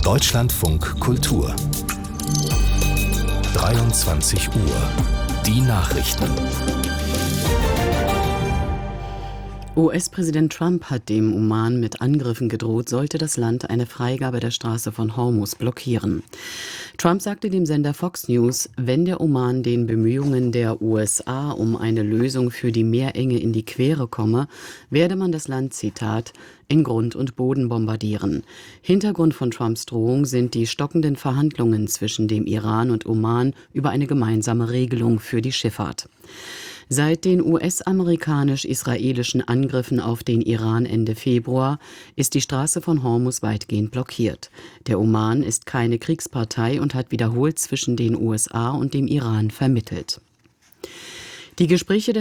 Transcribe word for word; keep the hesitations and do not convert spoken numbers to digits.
Deutschlandfunk Kultur. dreiundzwanzig Uhr. Die Nachrichten. U S-Präsident Trump hat dem Oman mit Angriffen gedroht, sollte das Land eine Freigabe der Straße von Hormuz blockieren. Trump sagte dem Sender Fox News, wenn der Oman den Bemühungen der U S A um eine Lösung für die Meerenge in die Quere komme, werde man das Land, Zitat, in Grund und Boden bombardieren. Hintergrund von Trumps Drohung sind die stockenden Verhandlungen zwischen dem Iran und Oman über eine gemeinsame Regelung für die Schifffahrt. Seit den U S-amerikanisch-israelischen Angriffen auf den Iran Ende Februar ist die Straße von Hormuz weitgehend blockiert. Der Oman ist keine Kriegspartei und hat wiederholt zwischen den U S A und dem Iran vermittelt. Die Gespräche